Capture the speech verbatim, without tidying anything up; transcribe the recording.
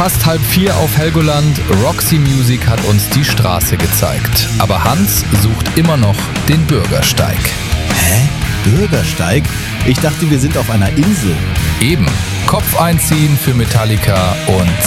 fast halb vier auf Helgoland. Roxy Music hat uns die Straße gezeigt. Aber Hans sucht immer noch den Bürgersteig. Hä? Bürgersteig? Ich dachte, wir sind auf einer Insel. Eben. Kopf einziehen für Metallica und